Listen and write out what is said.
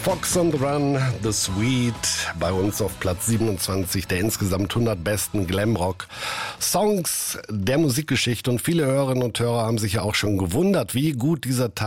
Fox on the Run, The Sweet, bei uns auf Platz 27 der insgesamt 100 besten Glamrock-Songs der Musikgeschichte. Und viele Hörerinnen und Hörer haben sich ja auch schon gewundert, wie gut dieser